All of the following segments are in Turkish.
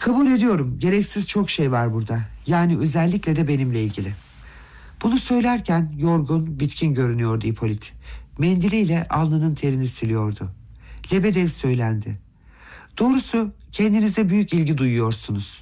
Kabul ediyorum, gereksiz çok şey var burada. Yani özellikle de benimle ilgili. Bunu söylerken yorgun, bitkin görünüyordu Hippolyte. Mendiliyle alnının terini siliyordu. Lebedev söylendi. Doğrusu kendinize büyük ilgi duyuyorsunuz.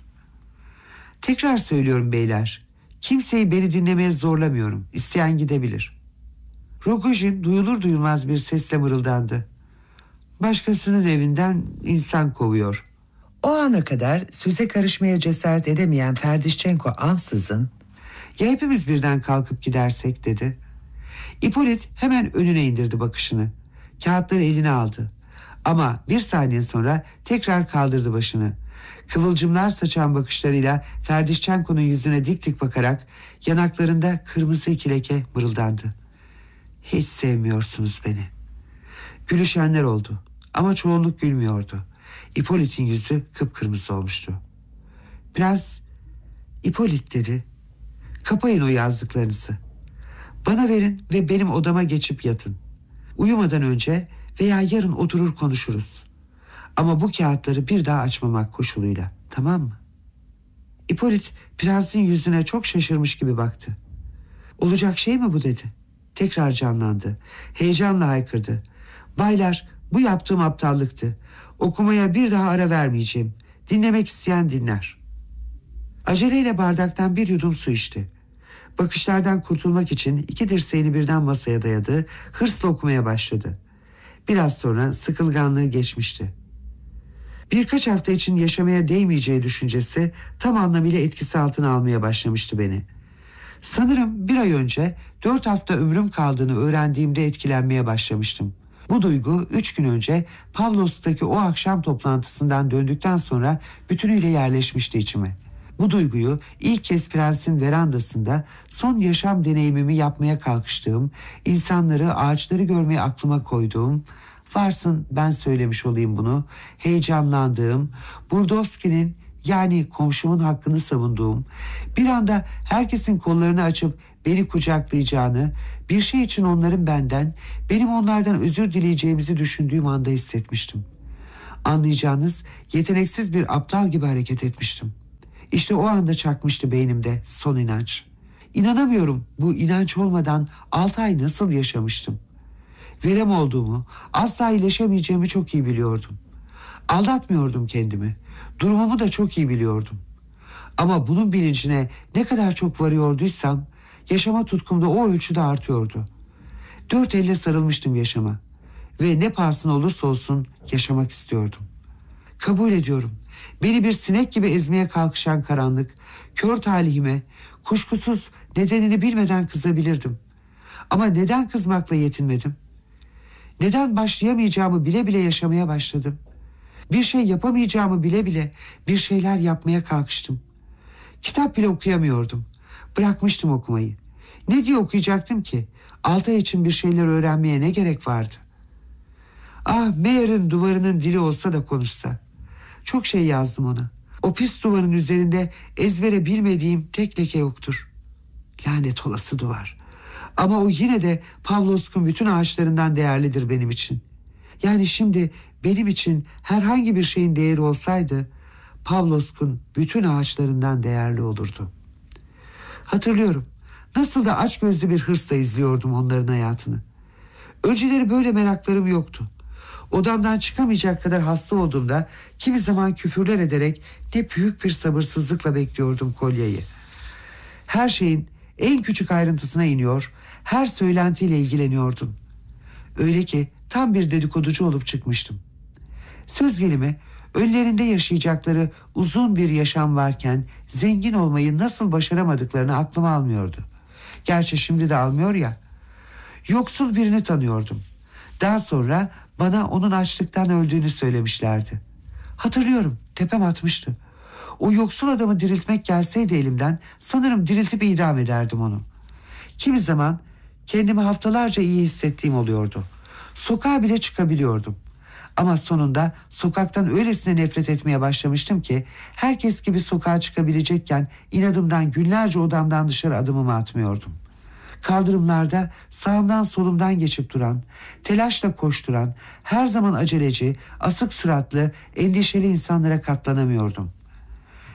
Tekrar söylüyorum beyler. Kimseyi beni dinlemeye zorlamıyorum. İsteyen gidebilir. Rogojin duyulur duyulmaz bir sesle mırıldandı. Başkasının evinden insan kovuyor. O ana kadar söze karışmaya cesaret edemeyen Ferdişçenko ansızın Ya hepimiz birden kalkıp gidersek dedi. Hippolyte hemen önüne indirdi bakışını. Kağıtları eline aldı. Ama bir saniye sonra tekrar kaldırdı başını. Kıvılcımlar saçan bakışlarıyla Ferdişçenko'nun yüzüne dik dik bakarak yanaklarında kırmızı iki leke mırıldandı. Hiç sevmiyorsunuz beni. Gülüşenler oldu ama çoğunluk gülmüyordu. Hippolyte'in yüzü kıpkırmızı olmuştu. Prens, Hippolyte dedi. Kapayın o yazdıklarınızı. Bana verin ve benim odama geçip yatın. Uyumadan önce veya yarın oturur konuşuruz. Ama bu kağıtları bir daha açmamak koşuluyla, tamam mı? Hippolyte prensin yüzüne çok şaşırmış gibi baktı. Olacak şey mi bu dedi. Tekrar canlandı. Heyecanla haykırdı. Baylar, bu yaptığım aptallıktı. Okumaya bir daha ara vermeyeceğim. Dinlemek isteyen dinler. Aceleyle bardaktan bir yudum su içti. Bakışlardan kurtulmak için iki dirseğini birden masaya dayadı, hırsla okumaya başladı. Biraz sonra sıkılganlığı geçmişti. Birkaç hafta için yaşamaya değmeyeceği düşüncesi tam anlamıyla etkisi altına almaya başlamıştı beni. Sanırım bir ay önce 4 hafta ömrüm kaldığını öğrendiğimde etkilenmeye başlamıştım. Bu duygu 3 gün önce Pavlos'taki o akşam toplantısından döndükten sonra bütünüyle yerleşmişti içime. Bu duyguyu ilk kez prensin verandasında son yaşam deneyimimi yapmaya kalkıştığım, insanları, ağaçları görmeye aklıma koyduğum, varsın ben söylemiş olayım bunu, heyecanlandığım, Burdovski'nin yani komşumun hakkını savunduğum, bir anda herkesin kollarını açıp beni kucaklayacağını, bir şey için onların benden, benim onlardan özür dileyeceğimizi düşündüğüm anda hissetmiştim. Anlayacağınız yeteneksiz bir aptal gibi hareket etmiştim. İşte o anda çakmıştı beynimde son inanç. İnanamıyorum, bu inanç olmadan 6 ay nasıl yaşamıştım. Verem olduğumu, asla iyileşemeyeceğimi çok iyi biliyordum. Aldatmıyordum kendimi. Durumumu da çok iyi biliyordum. Ama bunun bilincine ne kadar çok varıyorduysam yaşama tutkum da o ölçüde artıyordu. 4 elle sarılmıştım yaşama ve ne pahasına olursa olsun yaşamak istiyordum. Kabul ediyorum. Beni bir sinek gibi ezmeye kalkışan karanlık, kör talihime kuşkusuz nedenini bilmeden kızabilirdim. Ama neden kızmakla yetinmedim? Neden başlayamayacağımı bile bile yaşamaya başladım? Bir şey yapamayacağımı bile bile bir şeyler yapmaya kalkıştım. Kitap bile okuyamıyordum. Bırakmıştım okumayı. Ne diye okuyacaktım ki? 6 ay için bir şeyler öğrenmeye ne gerek vardı? Ah, Meyer'in duvarının dili olsa da konuşsa. Çok şey yazdım ona. O pis duvarın üzerinde ezbere bilmediğim tek leke yoktur. Lanet olası duvar. Ama o yine de Pavlovsk'un bütün ağaçlarından değerlidir benim için. Yani şimdi benim için herhangi bir şeyin değeri olsaydı Pavlovsk'un bütün ağaçlarından değerli olurdu. Hatırlıyorum. Nasıl da açgözlü bir hırsla izliyordum onların hayatını. Önceleri böyle meraklarım yoktu. Odamdan çıkamayacak kadar hasta olduğumda kimi zaman küfürler ederek ne büyük bir sabırsızlıkla bekliyordum kolyeyi. Her şeyin en küçük ayrıntısına iniyor, her söylentiyle ilgileniyordum. Öyle ki tam bir dedikoducu olup çıkmıştım. Söz gelimi önlerinde yaşayacakları uzun bir yaşam varken zengin olmayı nasıl başaramadıklarını aklım almıyordu. Gerçi şimdi de almıyor ya. Yoksul birini tanıyordum. Daha sonra bana onun açlıktan öldüğünü söylemişlerdi. Hatırlıyorum, tepem atmıştı. O yoksul adamı diriltmek gelseydi elimden sanırım diriltip idam ederdim onu. Kimi zaman kendimi haftalarca iyi hissettiğim oluyordu. Sokağa bile çıkabiliyordum. Ama sonunda sokaktan öylesine nefret etmeye başlamıştım ki herkes gibi sokağa çıkabilecekken inadımdan günlerce odamdan dışarı adımımı atmıyordum. Kaldırımlarda sağımdan solumdan geçip duran, telaşla koşturan, her zaman aceleci, asık suratlı, endişeli insanlara katlanamıyordum.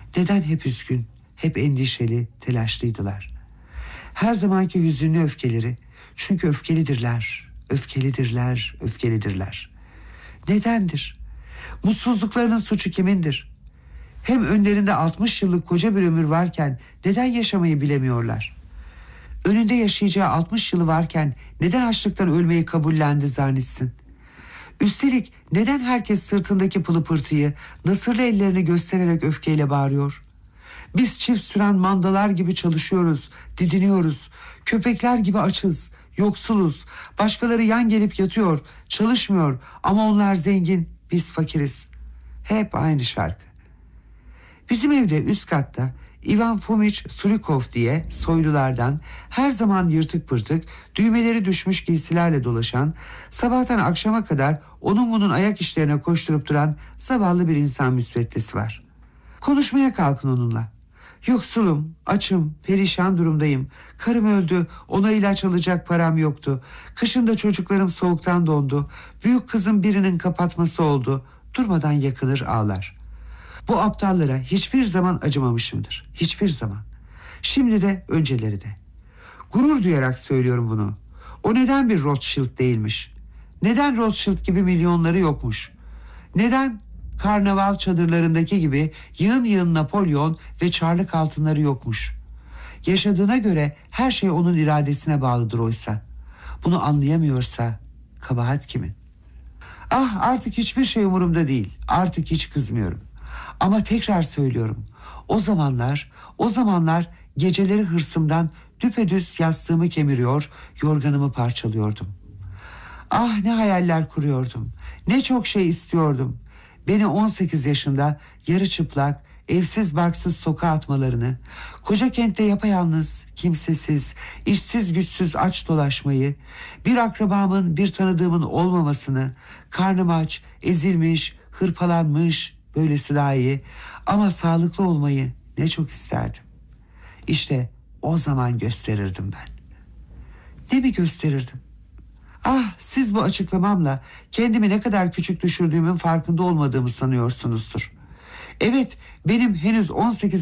Neden hep üzgün, hep endişeli, telaşlıydılar? Her zamanki hüzünlü öfkeleri, çünkü öfkelidirler, öfkelidirler, öfkelidirler. Nedendir? Mutsuzluklarının suçu kimindir? Hem önlerinde 60 yıllık koca bir ömür varken neden yaşamayı bilemiyorlar? Önünde yaşayacağı 60 yılı varken neden açlıktan ölmeyi kabullendi zannetsin? Üstelik neden herkes sırtındaki pılı pırtıyı nasırlı ellerini göstererek öfkeyle bağırıyor? Biz çift süren mandalar gibi çalışıyoruz, didiniyoruz. Köpekler gibi açız, yoksuluz. Başkaları yan gelip yatıyor, çalışmıyor ama onlar zengin, biz fakiriz. Hep aynı şarkı. Bizim evde üst katta Ivan Fomiç Surikov diye soylulardan her zaman yırtık pırtık, düğmeleri düşmüş giysilerle dolaşan, sabahtan akşama kadar onun bunun ayak işlerine koşturup duran zavallı bir insan müsveddesi var. Konuşmaya kalkın onunla. Yoksulum, açım, perişan durumdayım. Karım öldü, ona ilaç alacak param yoktu. Kışında çocuklarım soğuktan dondu. Büyük kızım birinin kapatması oldu. Durmadan yakılır ağlar. Bu aptallara hiçbir zaman acımamışımdır. Hiçbir zaman. Şimdi de önceleri de. Gurur duyarak söylüyorum bunu. O neden bir Rothschild değilmiş? Neden Rothschild gibi milyonları yokmuş? Neden karnaval çadırlarındaki gibi yığın yığın Napolyon ve çarlık altınları yokmuş? Yaşadığına göre her şey onun iradesine bağlıdır oysa. Bunu anlayamıyorsa kabahat kimin? Ah, artık hiçbir şey umurumda değil. Artık hiç kızmıyorum. Ama tekrar söylüyorum. O zamanlar geceleri hırsımdan düpedüz yastığımı kemiriyor, yorganımı parçalıyordum. Ah, ne hayaller kuruyordum. Ne çok şey istiyordum. Beni 18 yaşında yarı çıplak, evsiz barksız sokağa atmalarını, koca kentte yapayalnız, kimsesiz, işsiz güçsüz aç dolaşmayı, bir akrabamın, bir tanıdığımın olmamasını, karnım aç, ezilmiş, hırpalanmış, böylesi daha iyi ama sağlıklı olmayı ne çok isterdim. İşte o zaman gösterirdim ben. Ne mi gösterirdim? Ah, siz bu açıklamamla kendimi ne kadar küçük düşürdüğümün farkında olmadığımı sanıyorsunuzdur. Evet, benim henüz 18